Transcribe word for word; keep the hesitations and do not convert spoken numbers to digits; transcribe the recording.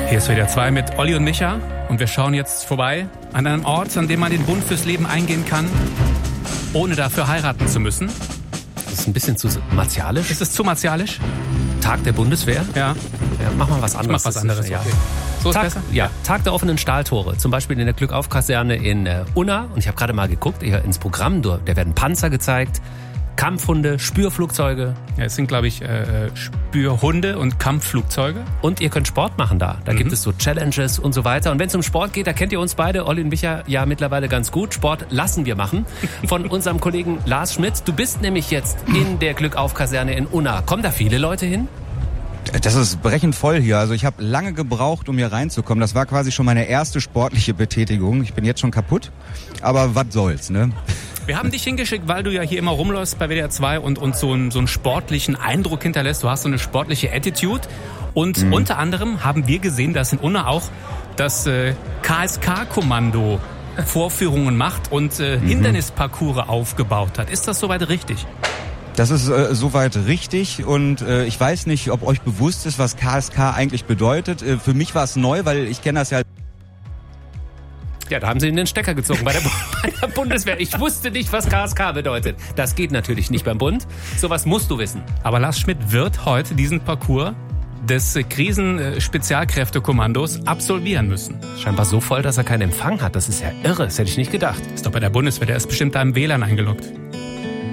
Hier ist W D R zwei mit Olli und Micha und wir schauen jetzt vorbei an einem Ort, an dem man den Bund fürs Leben eingehen kann, ohne dafür heiraten zu müssen. Das ist ein bisschen zu martialisch. Ist es zu martialisch? Tag der Bundeswehr? Ja. Ja, mach mal was anderes. Ich mach was anderes, ist, ja. okay. So ist Tag, besser? Ja, Tag der offenen Stahltore. Zum Beispiel in der Glückauf-Kaserne in äh, Unna. Und ich habe gerade mal geguckt, hier ins Programm, da werden Panzer gezeigt, Kampfhunde, Spürflugzeuge. Ja, es sind, glaube ich, äh, Spürhunde und Kampfflugzeuge. Und ihr könnt Sport machen da. Da mhm. gibt es so Challenges und so weiter. Und wenn es um Sport geht, da kennt ihr uns beide, Olli und Micha, ja mittlerweile ganz gut. Sport lassen wir machen. Von unserem Kollegen Lars Schmidt. Du bist nämlich jetzt in der Glückauf-Kaserne in Unna. Kommen da viele Leute hin? Das ist brechend voll hier. Also ich habe lange gebraucht, um hier reinzukommen. Das war quasi schon meine erste sportliche Betätigung. Ich bin jetzt schon kaputt. Aber was soll's, ne? Wir haben dich hingeschickt, weil du ja hier immer rumläufst bei W D R zwei und uns so einen, so einen sportlichen Eindruck hinterlässt. Du hast so eine sportliche Attitude. Und mhm. unter anderem haben wir gesehen, dass in Unna auch das äh, K S K-Kommando Vorführungen macht und äh, mhm. Hindernisparcours aufgebaut hat. Ist das soweit richtig? Das ist äh, soweit richtig und äh, ich weiß nicht, ob euch bewusst ist, was K S K eigentlich bedeutet. Äh, für mich war es neu, weil ich kenne das ja. Ja, da haben sie in den Stecker gezogen bei der, bei der Bundeswehr. Ich wusste nicht, was K S K bedeutet. Das geht natürlich nicht beim Bund. Sowas musst du wissen. Aber Lars Schmidt wird heute diesen Parcours des Krisenspezialkräftekommandos absolvieren müssen. Scheinbar so voll, dass er keinen Empfang hat. Das ist ja irre. Das hätte ich nicht gedacht. Ist doch bei der Bundeswehr. Der ist bestimmt da im W L A N eingeloggt.